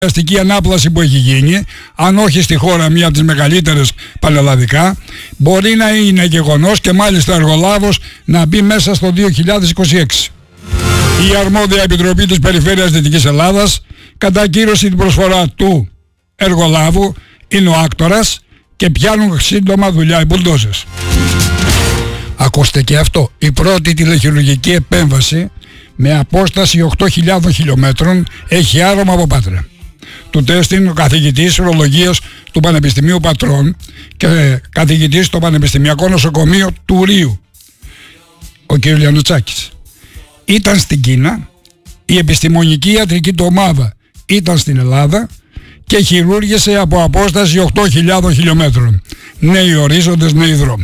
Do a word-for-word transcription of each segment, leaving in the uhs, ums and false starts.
αστική ανάπλαση που έχει γίνει, αν όχι στη χώρα μία από τις μεγαλύτερες πανελλαδικά, μπορεί να είναι γεγονός και μάλιστα εργολάβος να μπει μέσα στο δύο χιλιάδες είκοσι έξι. Η αρμόδια επιτροπή της Περιφέρειας Δυτικής Ελλάδας κατακύρωσε την προσφορά του εργολάβου, είναι ο άκτορας και πιάνουν σύντομα δουλειά οι μπουλντόζες. Ακούστε και αυτό, η πρώτη τηλεχειρουργική επέμβαση με απόσταση οκτώ χιλιάδων χιλιόμετρων έχει άρωμα από Πάτρα. Του τέστην ο καθηγητής ουρολογίας του Πανεπιστημίου Πατρών και καθηγητής στο Πανεπιστημιακό Νοσοκομείο του Ρίου, ο κ. Λιανουτσάκης. Ήταν στην Κίνα, η επιστημονική ιατρική του ομάδα ήταν στην Ελλάδα και χειρούργησε από απόσταση οκτώ χιλιάδων χιλιόμετρων. Νέοι ορίζοντες, νέοι δρόμοι.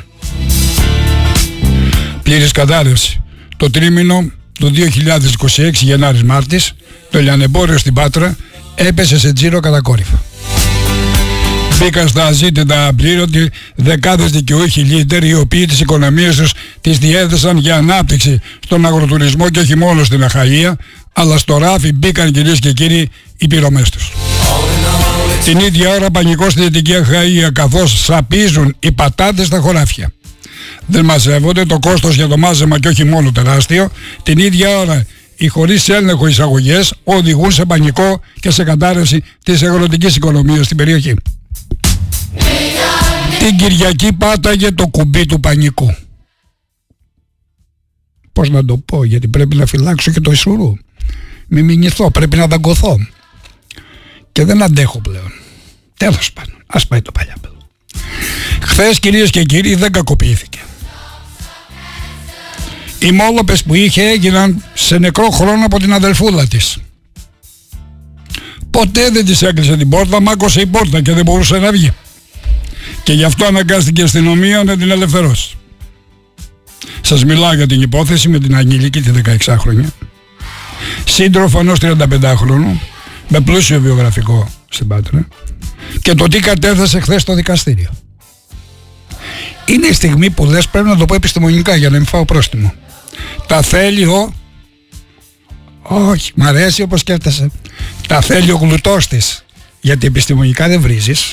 Πλήρης κατάρρευση. Το τρίμηνο του δύο χιλιάδες είκοσι έξι Γενάρης Μάρτης, το λιανεμπόριο στην Πάτρα έπεσε σε τζίρο κατακόρυφα. Μπήκαν στα αζήτητα απλήρωτοι δεκάδες δικαιούχοι λίτερ, οι οποίοι τις οικονομίες τους τις διέθεσαν για ανάπτυξη στον αγροτουρισμό και όχι μόνο στην Αχαΐα, αλλά στο ράφι μπήκαν, κυρίες και κύριοι, οι πυρωμές τους. Την ίδια ώρα πανικό στη Δυτική Αχαΐα, καθώς σαπίζουν οι πατάτες στα χωράφια. Δεν μαζεύονται, το κόστος για το μάζεμα και όχι μόνο τεράστιο. Την ίδια ώρα οι χωρίς έλεγχο εισαγωγές οδηγούν σε πανικό και σε κατάρρευση της αγροτικής οικονομίας στην περιοχή. Την Κυριακή πάταγε το κουμπί του πανικού. Πώς να το πω, γιατί πρέπει να φυλάξω και το Ισουρού. Μη μηνυθώ, πρέπει να δαγκωθώ. Και δεν αντέχω πλέον. Τέλος πάντων, ας πάει το παλιάπεδο. Χθες, κυρίες και κύριοι, δεν κακοποιήθηκε. Οι μόλοπες που είχε έγιναν σε νεκρό χρόνο από την αδελφούλα της. Ποτέ δεν της έκλεισε την πόρτα, μάκωσε η πόρτα και δεν μπορούσε να βγει. Και γι' αυτό αναγκάστηκε η αστυνομία να την ελευθερώσει. Σας μιλάω για την υπόθεση με την ανήλικη, τη δεκαεξάχρονη, σύντροφο ενός τριανταπεντάχρονου, με πλούσιο βιογραφικό στην Πάτρα, και το τι κατέθεσε χθες στο δικαστήριο. Είναι η στιγμή που λες, πρέπει να το πω επιστημονικά για να μην φάω πρόστιμο. Τα θέλει ο... Όχι, μ' αρέσει όπως σκέφτεσαι. Τα θέλει ο γλουτός της. Γιατί επιστημονικά δεν βρίζεις.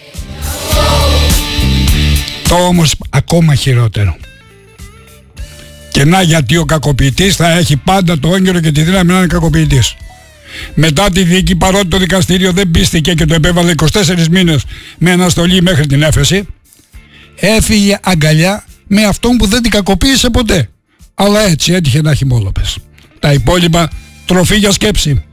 Το όμως ακόμα χειρότερο. Και να, γιατί ο κακοποιητής θα έχει πάντα το όνειρο και τη δύναμη να είναι κακοποιητής. Μετά τη δίκη, παρότι το δικαστήριο δεν πίστηκε και το επέβαλε είκοσι τέσσερις μήνες με αναστολή μέχρι την έφεση, έφυγε αγκαλιά με αυτόν που δεν την κακοποίησε ποτέ. Αλλά έτσι έτυχε να έχει μόλοπες. Τα υπόλοιπα τροφή για σκέψη.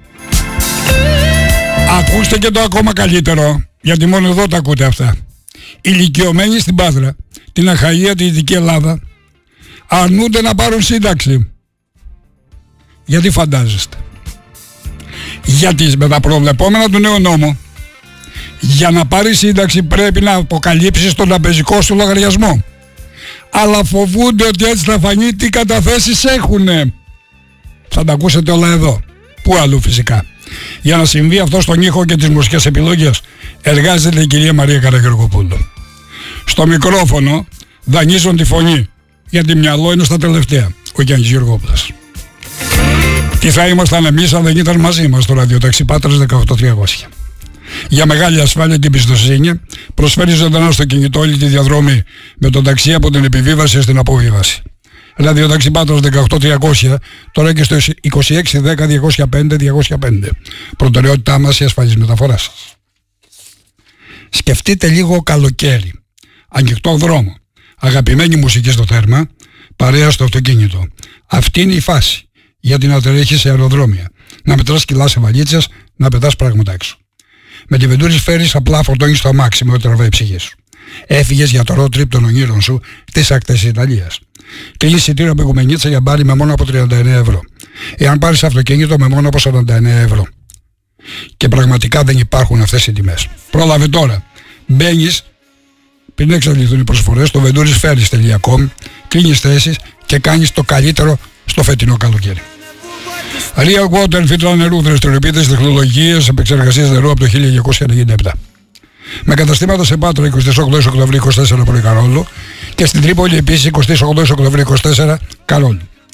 Ακούστε και το ακόμα καλύτερο, γιατί μόνο εδώ τα ακούτε αυτά. Οι ηλικιωμένοι στην Πάτρα, την Αχαΐα, τη Δυτική Ελλάδα, αρνούνται να πάρουν σύνταξη. Γιατί φαντάζεστε? Γιατί με τα προβλεπόμενα του νέου νόμου, για να πάρει σύνταξη πρέπει να αποκαλύψεις τον τραπεζικό σου λογαριασμό. Αλλά φοβούνται ότι έτσι θα φανεί τι καταθέσεις έχουνε. Θα τα ακούσετε όλα εδώ. Πού αλλού φυσικά. Για να συμβεί αυτό στον ήχο και τις μουσικές επιλογές εργάζεται η κυρία Μαρία Καραγεωργοπούλου. Στο μικρόφωνο δανείζουν τη φωνή, γιατί μυαλό είναι στα τελευταία. Ο Γιάννης Γεωργόπουλος. Τι θα ήμασταν εμείς αν δεν ήταν μαζί μας στο ραδιοταξί Πάτρας δεκαοκτώ τριακόσια. Για μεγάλη ασφάλεια και εμπιστοσύνη προσφέρει ζωντανά στο κινητό όλη τη διαδρομή με το ταξί από την επιβίβαση στην αποβίβαση. Ραδιοταξί Πάτρας δεκαοκτώ τριακόσια, τώρα και στο είκοσι έξι δέκα διακόσια πέντε διακόσια πέντε. Προτεραιότητά μας η ασφαλής μεταφορά σας. Σκεφτείτε λίγο καλοκαίρι, ανοιχτό δρόμο, αγαπημένη μουσική στο θέρμα, παρέα στο αυτοκίνητο. Αυτή είναι η φάση. Γιατί να τρέχεις σε αεροδρόμια, να μετράς κιλά σε βαλίτσες, να πετάς πράγματα έξω. Με τη Βεντούρης φέρεις απλά φορτώνεις το αμάξι με ό,τι τραβάει η ψυχή σου. Έφυγες για το road trip των ονείρων σου στις ακτές της Ιταλίας. Κλείνεις εισιτήριο από Γουμενίτσα για μπάρι με μόνο από τριάντα εννέα ευρώ. Εάν πάρεις αυτοκίνητο με μόνο από σαράντα εννέα ευρώ. Και πραγματικά δεν υπάρχουν αυτές οι τιμές. Πρόλαβε τώρα. Μπαίνεις, πριν εξαντληθούν οι προσφορές, στο βεντούρισφέρεις τελεία com, κλείνεις θέσεις και κάνεις το καλύτερο στο φετινό καλοκαίρι. Real Water, φίλτρα νερού, δραστηριοποιείται στις τεχνολογίες επεξεργασίας νερού από το χίλια εννιακόσια ενενήντα επτά. Με καταστήματα σε Πάτρα εικοστή ογδόη Οκτωβρίου είκοσι τέσσερα Πρωί Καρόλου και στην Τρίπολη επίσης εικοστή ογδόη Οκτωβρίου είκοσι τέσσερα Καρόλου.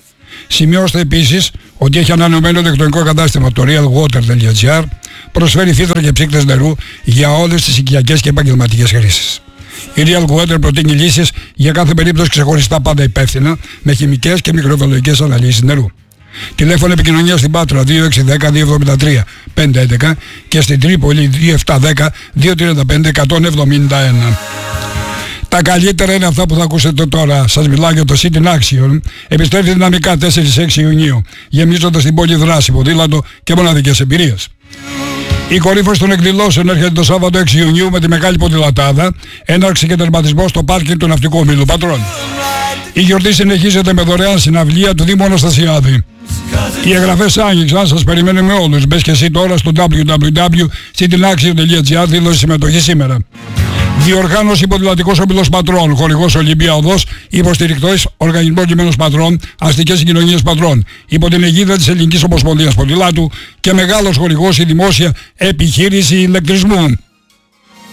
Σημειώστε επίσης ότι έχει ανανεωμένο ηλεκτρονικό κατάστημα το real water τελεία gr, προσφέρει φίλτρα και ψύκτες νερού για όλες τις οικιακές και επαγγελματικές χρήσεις. Η Real Water προτείνει λύσεις για κάθε περίπτωση ξεχωριστά, πάντα υπεύθυνα, με χημικές και μικροβιολογικές αναλύσεις νερού. Τηλέφωνο επικοινωνία στην Πάτρα δύο έξι ένα μηδέν δύο εβδομήντα τρία πεντακόσια έντεκα και στην Τρίπολη δύο επτά ένα μηδέν δύο τριάντα πέντε εκατόν εβδομήντα ένα. Τα καλύτερα είναι αυτά που θα ακούσετε τώρα. Σας μιλάω για το City Action. Επιστρέφει δυναμικά τέσσερις έξι Ιουνίου, γεμίζοντας την πόλη δράση, ποδήλατο και μοναδικές εμπειρίες. Η κορύφωση των εκδηλώσεων έρχεται το Σάββατο έξι Ιουνίου με τη μεγάλη ποδηλατάδα, έναρξη και τερματισμό στο πάρκινγκ του Ναυτικού Ομίλου Πατρών. Η γιορτή συνεχίζεται με δωρεάν συναυλία του Δήμου Αναστασιάδη. Οι εγγραφές άνοιξαν, σας περιμένουμε όλους. Μπες και εσύ τώρα στο double-u double-u double-u τελεία citynaction τελεία gr, δήλωση συμμετοχή σήμερα. Διοργάνωση Ποδηλατικός Όμιλος Πατρών, χορηγός Ολυμπία Οδός, υποστηρικτός Οργανισμός Κειμένος Πατρών, Αστικές Συγκοινωνίες Πατρών, υπό την αιγίδα της Ελληνικής Ομοσπονδίας Ποδηλάτου και μεγάλος χορηγός η Δημόσια Επιχείρηση Ηλεκτρισμού.